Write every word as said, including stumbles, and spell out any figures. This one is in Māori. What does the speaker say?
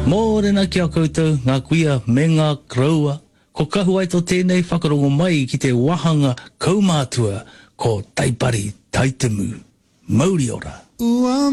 Mōrena ki a koutou, ngā kuia me ngā kraua, ko kahu ai tō tēnei whakarongo mai ki te wahanga kaumātua ko Taipari Taitumu. Mauri ora.